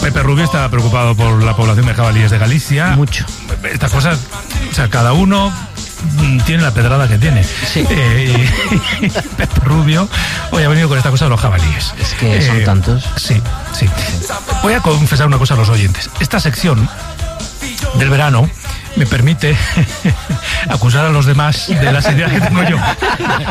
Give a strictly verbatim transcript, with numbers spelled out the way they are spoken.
Pepe Rubio está preocupado por la población de jabalíes de Galicia. Mucho. Estas cosas, o sea, cada uno tiene la pedrada que tiene. Sí. Eh, y Pepe Rubio hoy ha venido con esta cosa de los jabalíes. Es que son Eh, tantos. Sí, sí. Voy a confesar una cosa a los oyentes. Esta sección del verano me permite acusar a los demás de las ideas que tengo yo.